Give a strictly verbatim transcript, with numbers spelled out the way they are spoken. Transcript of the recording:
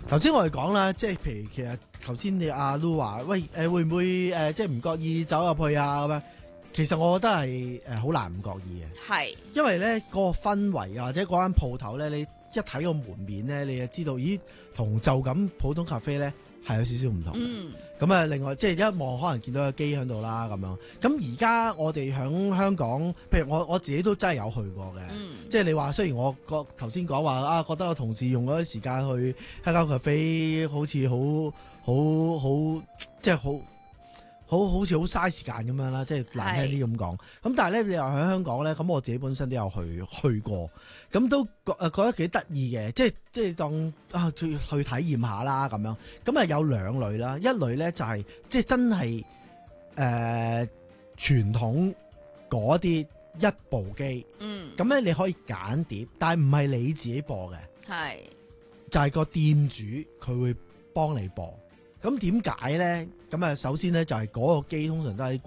頭先我哋講啦，即係譬如其實頭先你阿 Lu 話，喂誒、呃、會唔會誒、呃、即係唔覺意走入去啊咁樣？其實我覺得係誒好難唔覺意嘅， 係因為咧嗰、那個氛圍啊，或者嗰間鋪頭咧，你一睇個門面咧，你就知道，咦，同就咁普通咖啡咧係有少少唔同。 嗯。 咁啊，另外即係一望可能見到個機喺度啦，咁樣。咁而家我哋喺香港，譬如我我自己都真係有去過嘅。 嗯、 即係你話，雖然我個頭先講話啊，覺得我同事用嗰啲時間去黑膠咖啡，好似好好好，即係好好好似好嘥時間咁樣啦，即係難聽啲咁講。咁但係咧，你又喺香港咧，咁我自己本身都有去去過，咁都覺誒覺得幾得意嘅，即係即係當啊去去體驗下啦咁樣。咁啊有兩類啦，一類咧就係、是、即係真係誒傳統嗰啲一部機， 嗯， 咁咧你可以揀碟，但係唔係你自己播嘅， 係就係、是、個店主佢會幫你播。咁點解咧？咁啊，首先咧就係嗰個機通常都係